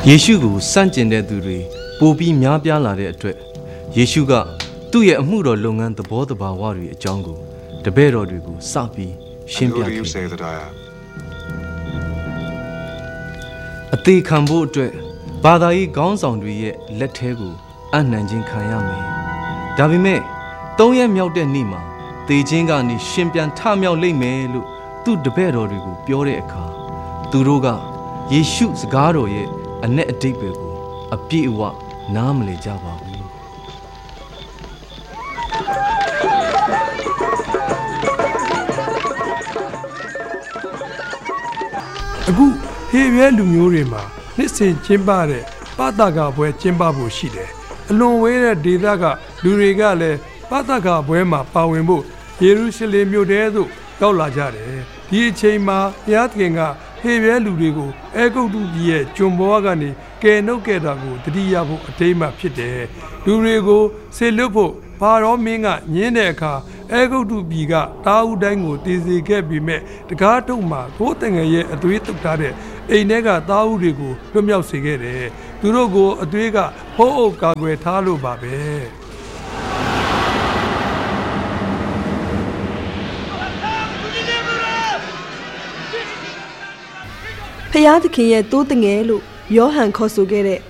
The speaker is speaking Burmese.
ယေရှုကိုစန့်ကျင်တဲ့သူတွေပိုပြီးများပြားလာတဲ့အတွက်ယေရှုကသူ့ရဲ့အမှုတော်လုပ်ငန်းသဘောတဘာဝတွေအကြောင်းကိုတပည့်တော်တွေကိုစပြီးရှင်းပြခဲ့အသေးခံဖို့အတွက်ဘာသာရေးခေါင်းဆောင်တွေရဲ့လက်ထဲကိုအနှံခြင်းခံရမယ်။ဒါပေမဲ့၃ရက်မြောက်တဲ့နေ့မှာသေခြင်းကနေရှင်ပြန်ထမြောက်လိမ့်မယ်လို့သူ့တပည့်တော်တွေကိုပြောတဲ့အခါသူတို့ကယေရှုစကားတော်ရဲ့အ내အဓိပ္ပာယ်ကိုအပြည့်အဝနားမလည်ကြပါဘူးအခုဟေရဲလူမျိုးတွေမှာနှစ်စဉ်ကျင်းပတဲ့ပသကပွဲကျင်းပဖို့ရှိတယ်အလွန်ဝေးတဲ့ဒေသကလူတွေကလည်းပသကပွဲမှာပါဝင်ဖို့ယေရုရှလင်မြို့ထဲသို့ရောက်လာကြတယ်ဒီအချိန်မှာဘုရားသခင်ကဟေရဲလူတွေကိုအဲဂုတ္တုပြည်ရဲ့ကျွန်ဘဝကနေကယ်နှုတ်ခဲ့တာကိုတတိယဖို့အထိမ်းအမှတ်ဖြစ်တယ်လူတွေကိုဆေလွတ်ဖို့ဘာရောမင်းကညင်းတဲ့အခါအဲဂုတ္တုပြည်ကတာဦးတိုင်းကိုတည်စေခဲ့ပြီးမဲ့တကားတုံမှာကိုယ်တငယ်ရဲ့အသွေးတုပ်ထားတဲ့အိမ်ထဲကတာဦးတွေကိုလွတ်မြောက်စေခဲ့တယ်သူတို့ကိုအသွေးကဖုံးအုပ်ကာကွယ်ထားလို့ပါပဲဖျားသခင်ရဲ့တိုးတငယ်လို့ယောဟန်ခေါ်ဆိုခဲ့တဲ့